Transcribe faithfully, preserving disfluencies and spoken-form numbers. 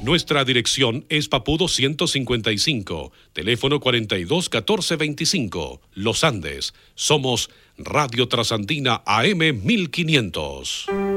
Nuestra dirección es Papudo ciento cincuenta y cinco, teléfono cuarenta y dos catorce veinticinco, Los Andes. Somos Radio Trasandina A M mil quinientos.